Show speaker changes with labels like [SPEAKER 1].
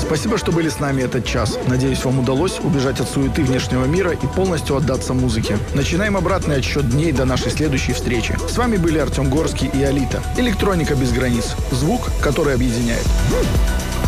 [SPEAKER 1] Спасибо, что были с нами этот час. Надеюсь, вам удалось убежать от суеты внешнего мира и полностью отдаться музыке. Начинаем обратный отсчет дней до нашей следующей встречи. С вами были Артем Горский и Алита. Электроника без границ. Звук, который объединяет.